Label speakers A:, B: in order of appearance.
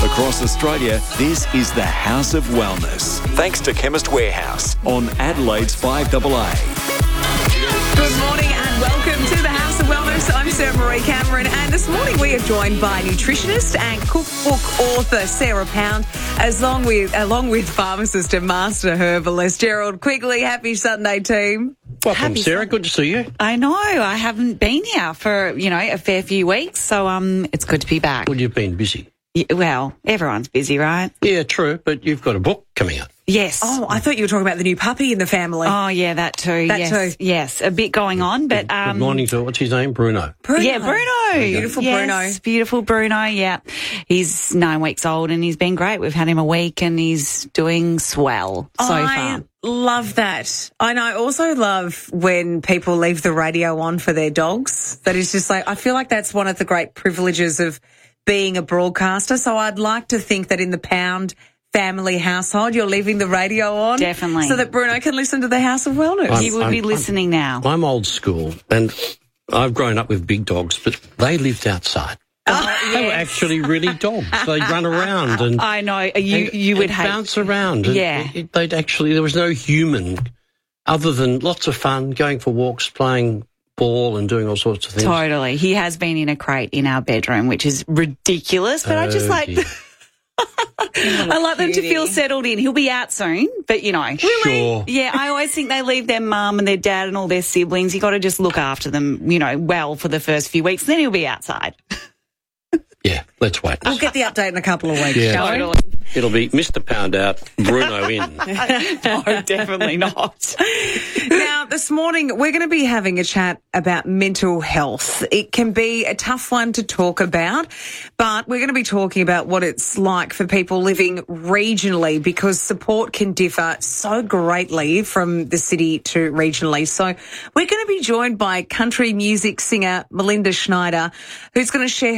A: Across Australia, this is the House of Wellness. Thanks to Chemist Warehouse on Adelaide's 5AA.
B: Good morning and welcome to the House of Wellness. I'm Sarah Marie Cameron, and this morning we are joined by nutritionist and cookbook author Sarah Pound, along with pharmacist and master herbalist Gerald Quigley. Happy Sunday, team.
C: Welcome, Sarah. Good to see you.
D: I know. I haven't been here for, a fair few weeks, so it's good to be back.
C: Well, you've been busy.
D: Yeah, well, everyone's busy, right?
C: Yeah, true, but you've got a book coming out.
D: Yes.
B: Oh, I thought you were talking about the new puppy in the family.
D: Oh, yeah, that too. Yes, a bit going on, but...
C: Good morning to, what's his name? Bruno.
D: Yeah, Bruno.
B: Beautiful Bruno.
D: Beautiful Bruno, yeah. He's 9 weeks old and he's been great. We've had him a week and he's doing swell so far.
B: I love that. And I also love when people leave the radio on for their dogs. That is just like, I feel like that's one of the great privileges of being a broadcaster. So I'd like to think that in the Pound family household, you're leaving the radio on.
D: Definitely.
B: So that Bruno can listen to the House of Wellness.
D: He would be listening now.
C: I'm old school, and I've grown up with big dogs, but they lived outside. They were actually really dogs. They'd run around and...
D: I know. You would hate...
C: bounce around.
D: Yeah.
C: There was no human other than lots of fun, going for walks, playing ball and doing all sorts of things.
D: Totally. He has been in a crate in our bedroom, which is ridiculous, but I just like... I like them to feel settled in. He'll be out soon, but
C: Really? Sure.
D: Yeah, I always think they leave their mum and their dad and all their siblings. You got to just look after them, well for the first few weeks, then he'll be outside.
C: Yeah, let's wait.
B: We'll get the update in a couple of weeks, shall we?
D: Totally.
C: It'll be Mr. Pound out, Bruno in.
D: No, definitely not.
B: Now, this morning, we're going to be having a chat about mental health. It can be a tough one to talk about, but we're going to be talking about what it's like for people living regionally, because support can differ so greatly from the city to regionally. So we're going to be joined by country music singer Melinda Schneider, who's going to share